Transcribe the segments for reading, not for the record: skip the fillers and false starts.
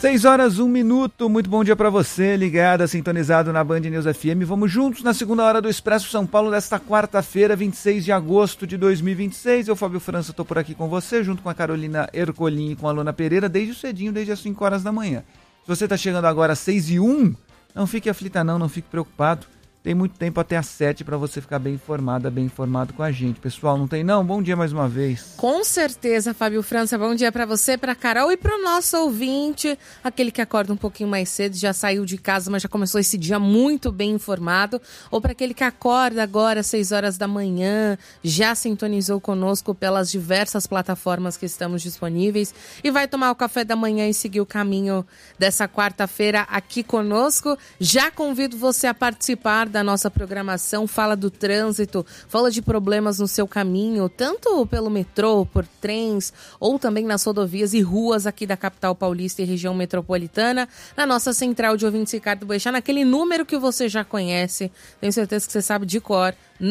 6 horas, 1 minuto, muito bom dia para você, ligada, sintonizado na Band News FM. Vamos juntos na segunda hora do Expresso São Paulo desta quarta-feira, 26 de agosto de 2026. Eu, Fábio França, estou por aqui com você, junto com a Carolina Ercolim e com a Lona Pereira, desde cedinho, desde as 5 horas da manhã. Se você está chegando agora às 6h01, não fique aflita não fique preocupado. Tem muito tempo até às 7 para você ficar bem informada, bem informado com a gente. Pessoal, não tem não? Bom dia mais uma vez. Com certeza, Fábio França. Bom dia para você, para Carol e para o nosso ouvinte, aquele que acorda um pouquinho mais cedo, já saiu de casa, mas já começou esse dia muito bem informado. Ou para aquele que acorda agora às 6 horas da manhã, já sintonizou conosco pelas diversas plataformas que estamos disponíveis e vai tomar o café da manhã e seguir o caminho dessa quarta-feira aqui conosco. Já convido você a participar da nossa programação, fala do trânsito, fala de problemas no seu caminho, tanto pelo metrô, por trens, ou também nas rodovias e ruas aqui da capital paulista e região metropolitana, na nossa central de ouvintes Ricardo Boechat, naquele número que você já conhece, tenho certeza que você sabe de cor,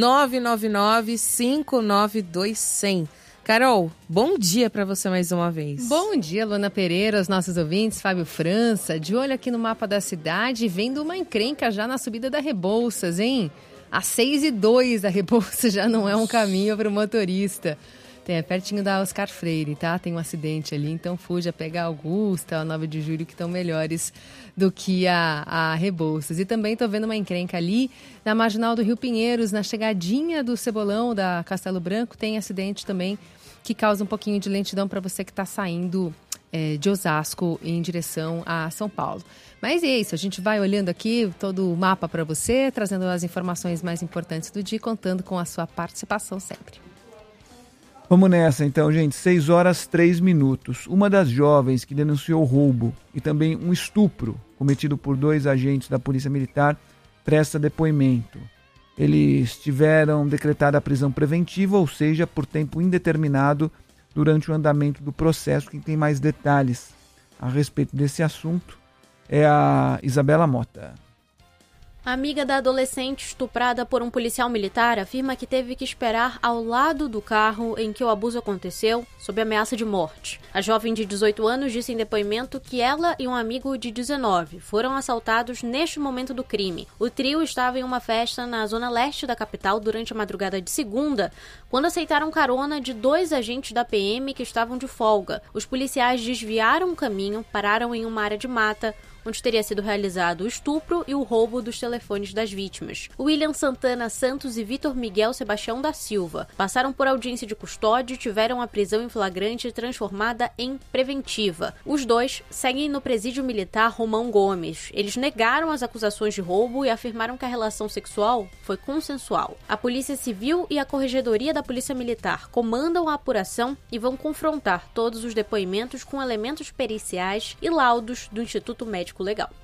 999-592-100. Carol, bom dia para você mais uma vez. Bom dia, Lona Pereira, os nossos ouvintes, Fábio França, de olho aqui no mapa da cidade, vendo uma encrenca já na subida da Rebouças, hein? Às 6h02 a Rebouças já não é um caminho para o motorista. É pertinho da Oscar Freire, tá? Tem um acidente ali, então fuja, pega a Augusta, a 9 de julho, que estão melhores do que a Rebouças. E também tô vendo uma encrenca ali na Marginal do Rio Pinheiros, na chegadinha do Cebolão, da Castelo Branco, tem acidente também que causa um pouquinho de lentidão para você que está saindo de Osasco em direção a São Paulo. Mas é isso, a gente vai olhando aqui todo o mapa para você, trazendo as informações mais importantes do dia, contando com a sua participação sempre. Vamos nessa então, gente. 6h03. Uma das jovens que denunciou roubo e também um estupro cometido por 2 agentes da Polícia Militar presta depoimento. Eles tiveram decretada a prisão preventiva, ou seja, por tempo indeterminado durante o andamento do processo. Quem tem mais detalhes a respeito desse assunto é a Isabela Mota. A amiga da adolescente estuprada por um policial militar afirma que teve que esperar ao lado do carro em que o abuso aconteceu, sob ameaça de morte. A jovem de 18 anos disse em depoimento que ela e um amigo de 19 foram assaltados neste momento do crime. O trio estava em uma festa na zona leste da capital durante a madrugada de segunda, quando aceitaram carona de 2 agentes da PM que estavam de folga. Os policiais desviaram o caminho, pararam em uma área de mata, onde teria sido realizado o estupro e o roubo dos telefones das vítimas. William Santana Santos e Vitor Miguel Sebastião da Silva passaram por audiência de custódia e tiveram a prisão em flagrante transformada em preventiva. Os 2 seguem no presídio militar Romão Gomes. Eles negaram as acusações de roubo e afirmaram que a relação sexual foi consensual. A Polícia Civil e a Corregedoria da Polícia Militar comandam a apuração e vão confrontar todos os depoimentos com elementos periciais e laudos do Instituto Médico Legal.